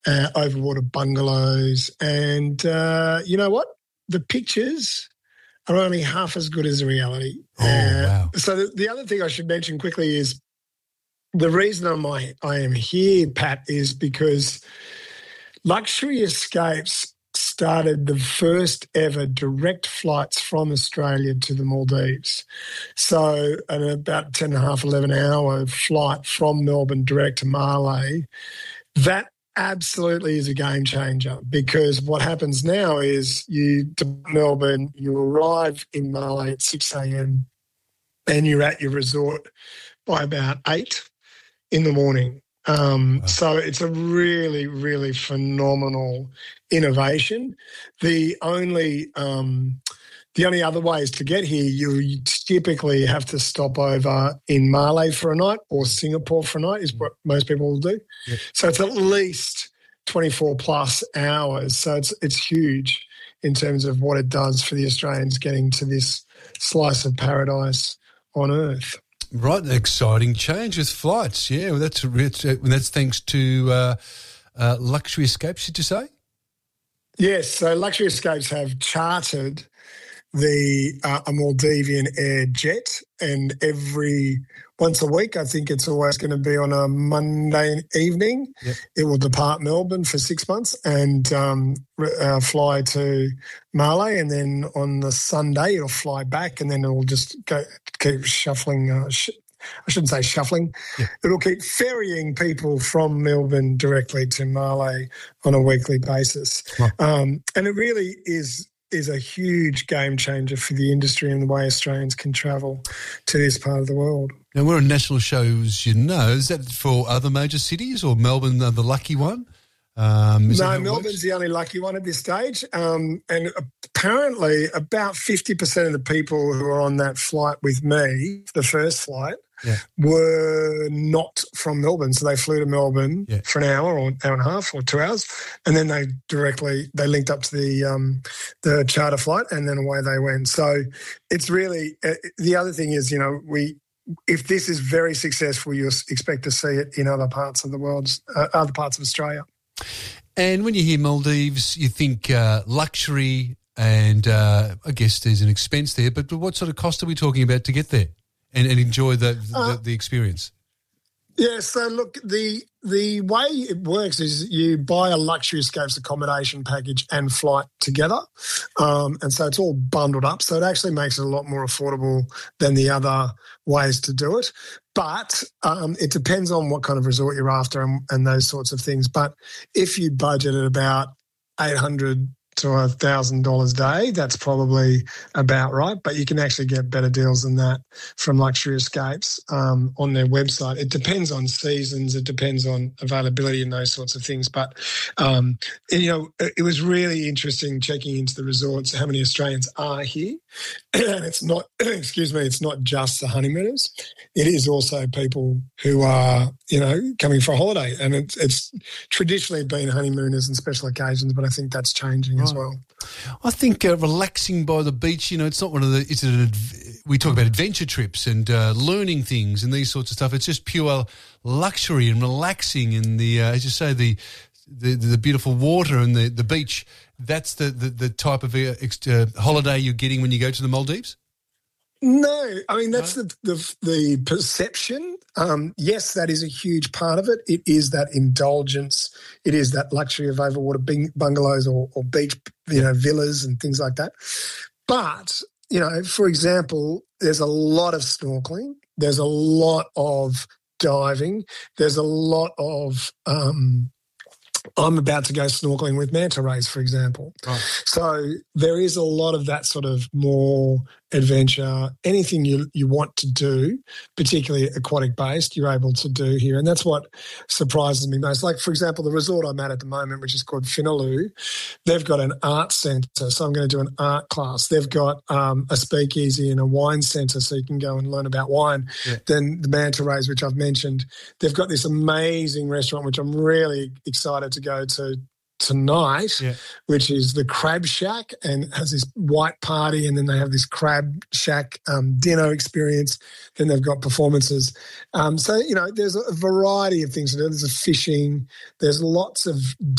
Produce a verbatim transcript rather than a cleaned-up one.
uh, overwater bungalows. And uh, you know what? The pictures are only half as good as the reality. Oh, uh, wow. So the, the other thing I should mention quickly is the reason I'm, I, I am here, Pat, is because Luxury Escapes started the first ever direct flights from Australia to the Maldives. So an about ten and a half, eleven hour flight from Melbourne direct to Malé. That absolutely is a game changer, because what happens now is you to Melbourne, you arrive in Malé at six a.m. and you're at your resort by about eight in the morning. Um, Wow. So it's a really, really phenomenal innovation. The only um, the only other ways to get here, you typically have to stop over in Malé for a night or Singapore for a night, is what most people will do. Yeah. So it's at least twenty-four plus hours. So it's it's huge in terms of what it does for the Australians getting to this slice of paradise on earth. Right, exciting change with flights. Yeah, well, that's that's, that's thanks to uh, uh, Luxury Escapes, did you say? Yes, so Luxury Escapes have chartered the uh, a Maldivian Air jet, and every once a week, I think it's always going to be on a Monday evening, yep. It will depart Melbourne for six months and um, uh, fly to Malé, and then on the Sunday it'll fly back, and then it'll just go keep shuffling. Uh, sh- I shouldn't say shuffling. Yeah. It'll keep ferrying people from Melbourne directly to Malé on a weekly basis. Wow. Um, and it really is is a huge game changer for the industry and the way Australians can travel to this part of the world. Now, we're on national shows, you know. Is that for other major cities, or Melbourne the lucky one? Um, is no, that how it Melbourne's works? the only lucky one at this stage. Um, and apparently about fifty percent of the people who are on that flight with me, the first flight, Yeah. were not from Melbourne. So they flew to Melbourne Yeah. for an hour or an hour and a half or two hours, and then they directly, they linked up to the um, the charter flight, and then away they went. So it's really, uh, the other thing is, you know, we, if this is very successful, you expect to see it in other parts of the world, uh, other parts of Australia. And when you hear Maldives, you think uh, luxury, and uh, I guess there's an expense there, but what sort of cost are we talking about to get there and, and enjoy the the, Uh, the experience? Yeah, so look, the the way it works is you buy a Luxury Escapes accommodation package and flight together, um, and so it's all bundled up. So it actually makes it a lot more affordable than the other ways to do it. But um, it depends on what kind of resort you're after and, and those sorts of things. But if you budget at about eight hundred to a thousand dollars a day, that's probably about right. But you can actually get better deals than that from Luxury Escapes um, on their website. It depends on seasons, it depends on availability and those sorts of things. But um, and, you know, it, it was really interesting checking into the resorts, how many Australians are here. And it's not, excuse me, it's not just the honeymooners. It is also people who are, you know, coming for a holiday. And it's, it's traditionally been honeymooners and special occasions, but I think that's changing as well. I think uh, relaxing by the beach, you know, it's not one of the, it's an, adv- we talk about adventure trips and uh, learning things and these sorts of stuff. It's just pure luxury and relaxing and the, uh, as you say, the, the the beautiful water and the, the beach. That's the, the, the type of uh, ex- uh, holiday you're getting when you go to the Maldives? No, I mean, that's no? the, the the perception. Um, yes, that is a huge part of it. It is that indulgence. It is that luxury of overwater bing- bungalows or, or beach, you know, villas and things like that. But, you know, for example, there's a lot of snorkeling. There's a lot of diving. There's a lot of um, I'm about to go snorkeling with manta rays, for example. Oh. So there is a lot of that sort of more adventure, anything you you want to do, particularly aquatic-based, you're able to do here. And that's what surprises me most. Like, for example, the resort I'm at at the moment, which is called Finaloo, they've got an art centre, so I'm going to do an art class. They've got um, a speakeasy and a wine centre, so you can go and learn about wine. Yeah. Then the manta rays, which I've mentioned, they've got this amazing restaurant, which I'm really excited to go to tonight, yeah. which is the Crab Shack, and has this white party, and then they have this Crab Shack um, dinner experience. Then they've got performances. Um, so, you know, there's a variety of things to do. There's a fishing. There's lots of